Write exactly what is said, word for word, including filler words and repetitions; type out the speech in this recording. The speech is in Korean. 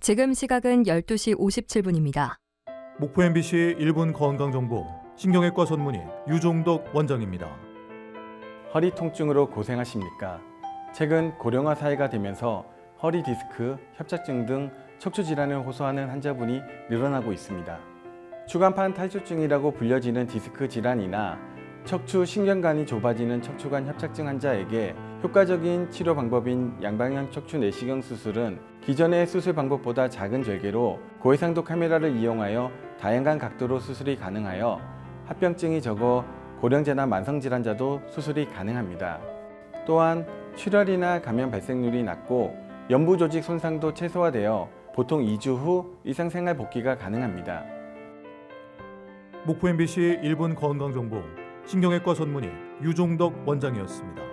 지금 시각은 열두 시 오십칠 분입니다. 목포 엠비씨 일 분 건강정보 신경외과 전문의 유종덕 원장입니다. 허리 통증으로 고생하십니까? 최근 고령화 사회가 되면서 허리 디스크, 협착증 등 척추 질환을 호소하는 환자분이 늘어나고 있습니다. 추간판 탈수증이라고 불려지는 디스크 질환이나 척추 신경관이 좁아지는 척추관 협착증 환자에게 효과적인 치료 방법인 양방향 척추 내시경 수술은 기존의 수술 방법보다 작은 절개로 고해상도 카메라를 이용하여 다양한 각도로 수술이 가능하여 합병증이 적어 고령자나 만성질환자도 수술이 가능합니다. 또한 출혈이나 감염 발생률이 낮고 연부 조직 손상도 최소화되어 보통 이 주 후 일상생활 복귀가 가능합니다. 목포 엠비씨 일 분 건강정보 신경외과 전문의 유종덕 원장이었습니다.